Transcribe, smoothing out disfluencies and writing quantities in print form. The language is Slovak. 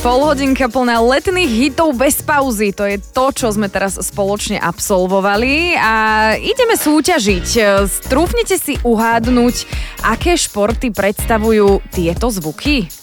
Polhodinka plná letných hitov bez pauzy. To je to, čo sme teraz spoločne absolvovali a ideme súťažiť. Trúfnite si uhádnuť, aké športy predstavujú tieto zvuky?